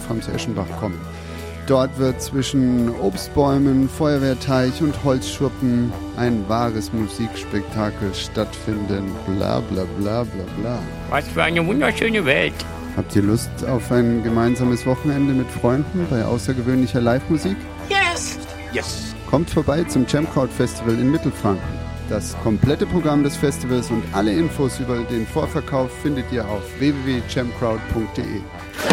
Pfalz-Eschenbach kommen. Dort wird zwischen Obstbäumen, Feuerwehrteich und Holzschuppen ein wahres Musikspektakel stattfinden. Bla bla bla bla bla. Was für eine wunderschöne Welt. Habt ihr Lust auf ein gemeinsames Wochenende mit Freunden bei außergewöhnlicher Live-Musik? Yes! Yes! Kommt vorbei zum Jamcrowd Festival in Mittelfranken. Das komplette Programm des Festivals und alle Infos über den Vorverkauf findet ihr auf www.jamcrowd.de.